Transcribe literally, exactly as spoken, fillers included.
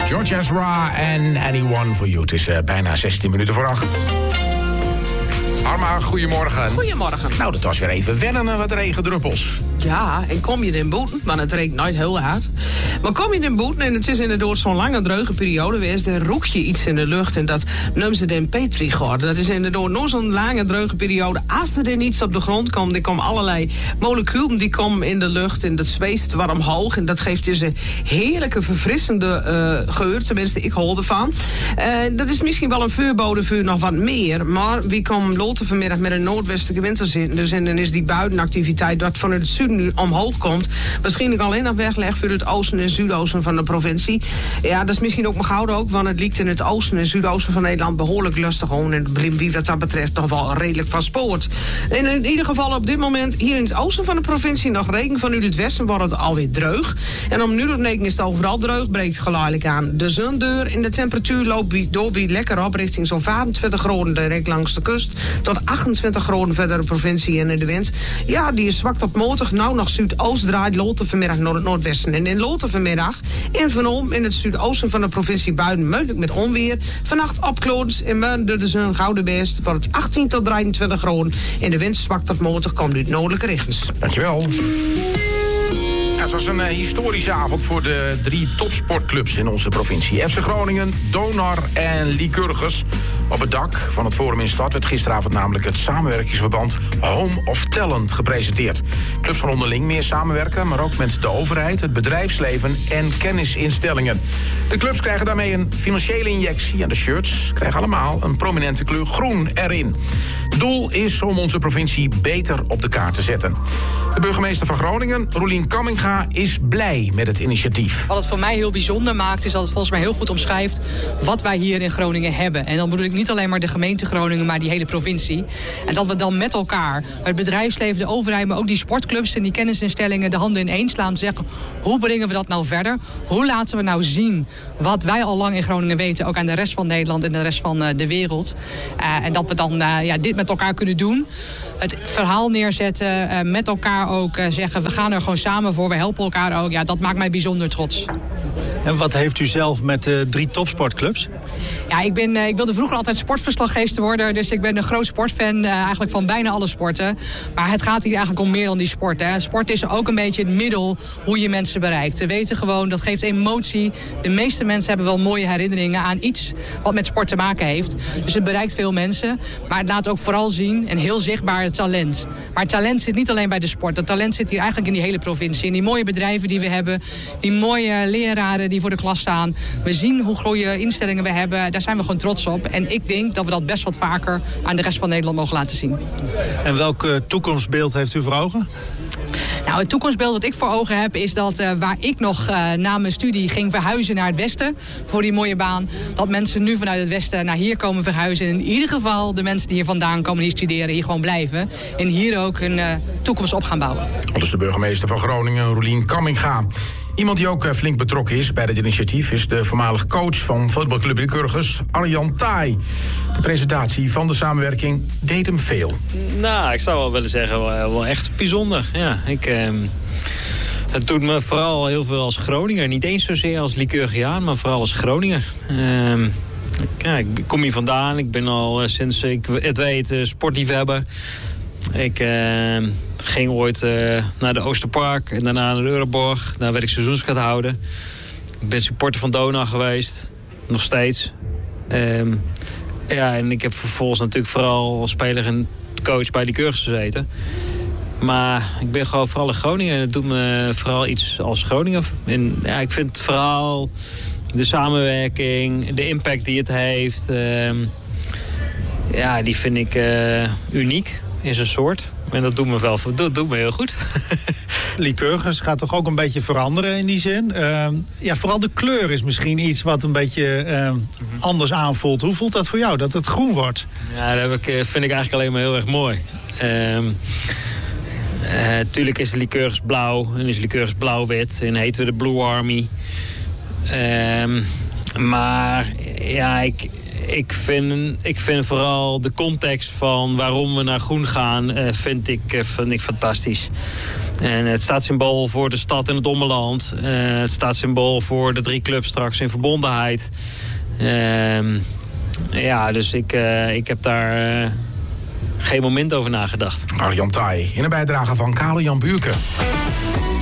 George Ezra en Anyone for You. Het is uh, bijna zestien minuten voor acht. Arma, goedemorgen. Goedemorgen. Nou, dat was weer even wennen aan wat regendruppels. Ja, en kom je in boeten, want het regent nooit heel hard. Maar kom je in boeten en het is inderdaad zo'n lange droge periode geweest, dan roek je iets in de lucht en dat noemen ze de petrigor. Dat is inderdaad nog zo'n lange droge periode. Als er dan iets op de grond komt, dan komen allerlei moleculen die komen in de lucht en dat zweeft warm hoog en dat geeft dus een heerlijke verfrissende uh, geur. Tenminste, ik hou ervan. Uh, dat is misschien wel een voorbode voor nog wat meer, maar wie komt loten vanmiddag met een noordwestelijke winter zitten, dus en dan is die buitenactiviteit wat vanuit het zuiden nu omhoog komt, waarschijnlijk alleen nog weggelegd voor het oosten en zuidoosten van de provincie. Ja, dat is misschien ook mijn gouden ook, want het ligt in het oosten en zuidoosten van Nederland behoorlijk lustig gewoon en wie wat dat betreft toch wel redelijk van spoort. En in ieder geval op dit moment hier in het oosten van de provincie nog regen, vanuit het westen wordt het alweer dreug. En om nu tot negen is het overal dreug, breekt geleidelijk aan de zon deur en de temperatuur loopt door bij lekker op richting zo'n vijfentwintig graden direct langs de kust tot achtentwintig graden verder de provincie en in de wind. Ja, die is zwak tot matig. Nou nog zuidoost draait Loten vanmiddag naar het noordwesten. En in Loten vanmiddag in Van in het zuidoosten van de provincie buiten mogelijk met onweer. Vannacht opkloons en muiden door de zon gouden best wordt het achttien tot drieëntwintig graden. En de wind zwak tot matig komt uit noordelijke richtings. Dankjewel. Het was een uh, historische avond voor de drie topsportclubs in onze provincie. F C Groningen, Donar en Lycurgus. Op het dak van het Forum in Stad werd gisteravond namelijk het samenwerkingsverband Home of Talent gepresenteerd. Clubs gaan onderling meer samenwerken, maar ook met de overheid, het bedrijfsleven en kennisinstellingen. De clubs krijgen daarmee een financiële injectie en de shirts krijgen allemaal een prominente kleur groen erin. Het doel is om onze provincie beter op de kaart te zetten. De burgemeester van Groningen, Roelien Kamminga, is blij met het initiatief. Wat het voor mij heel bijzonder maakt, is dat het volgens mij heel goed omschrijft wat wij hier in Groningen hebben. En dan bedoel ik niet alleen maar de gemeente Groningen, maar die hele provincie. En dat we dan met elkaar, het bedrijfsleven, de overheid, maar ook die sportclubs en die kennisinstellingen de handen ineen slaan en zeggen, hoe brengen we dat nou verder? Hoe laten we nou zien wat wij al lang in Groningen weten, ook aan de rest van Nederland en de rest van uh, de wereld. Uh, en dat we dan uh, ja, dit met elkaar kunnen doen. Het verhaal neerzetten, uh, met elkaar ook uh, zeggen, we gaan er gewoon samen voor, we helpen elkaar ook. Ja, dat maakt mij bijzonder trots. En wat heeft u zelf met de drie topsportclubs? Ja, ik, ben, uh, ik wilde vroeger altijd sportverslaggever worden, dus ik ben een groot sportfan uh, eigenlijk van bijna alle sporten. Maar het gaat hier eigenlijk om meer dan die sport. Hè. Sport is ook een beetje het middel hoe je mensen bereikt. We weten gewoon, dat geeft emotie. De meeste mensen hebben wel mooie herinneringen aan iets wat met sport te maken heeft. Dus het bereikt veel mensen, maar het laat ook vooral zien en heel zichtbaar het talent. Maar het talent zit niet alleen bij de sport. Het talent zit hier eigenlijk in die hele provincie. In die mooie bedrijven die we hebben, die mooie leraren die voor de klas staan. We zien hoe goede instellingen we hebben. Daar zijn we gewoon trots op. En ik denk dat we dat best wat vaker aan de rest van Nederland mogen laten zien. En welk uh, toekomstbeeld heeft u voor ogen? Nou, het toekomstbeeld wat ik voor ogen heb is dat uh, waar ik nog uh, na mijn studie ging verhuizen naar het westen voor die mooie baan, dat mensen nu vanuit het westen naar hier komen verhuizen. En in ieder geval de mensen die hier vandaan komen, hier studeren, hier gewoon blijven. En hier ook hun uh, toekomst op gaan bouwen. Dat is de burgemeester van Groningen, Roelien Kamminga. Iemand die ook flink betrokken is bij dit initiatief is de voormalig coach van voetbalclub Lycurgus, Arjan Taaij. De presentatie van de samenwerking deed hem veel. Nou, ik zou wel willen zeggen, wel, wel echt bijzonder. Ja, ik, eh, het doet me vooral heel veel als Groninger. Niet eens zozeer als Lycurgiaan, maar vooral als Groninger. Eh, ja, ik kom hier vandaan. Ik ben al uh, sinds ik het weet uh, sportliefhebber. Ik uh, ging ooit uh, naar de Oosterpark en daarna naar de Euroborg. Daar werd ik seizoenskaarthouder. Ik ben supporter van Donar geweest. Nog steeds. Um, ja, en ik heb vervolgens natuurlijk vooral als speler en coach bij Lycurgus gezeten. Maar ik ben gewoon vooral in Groningen. En het doet me vooral iets als Groninger. En ja, ik vind vooral de samenwerking, de impact die het heeft. Um, ja, die vind ik uh, uniek in zijn soort. En dat doet me wel dat doet me heel goed. Lycurgus gaat toch ook een beetje veranderen in die zin. Uh, ja, vooral de kleur is misschien iets wat een beetje uh, anders aanvoelt. Hoe voelt dat voor jou, dat het groen wordt? Ja, dat heb ik, vind ik eigenlijk alleen maar heel erg mooi. Um, uh, tuurlijk is Lycurgus blauw en is Lycurgus blauw-wit. En heten we de Blue Army. Um, maar ja, ik... Ik vind, ik vind vooral de context van waarom we naar groen gaan, uh, vind, ik, uh, vind ik fantastisch. En het staat symbool voor de stad en het ommeland. Uh, het staat symbool voor de drie clubs straks in verbondenheid. Uh, ja, dus ik, uh, ik heb daar uh, geen moment over nagedacht. Arjan Taaij in een bijdrage van Kale Jan Buurken.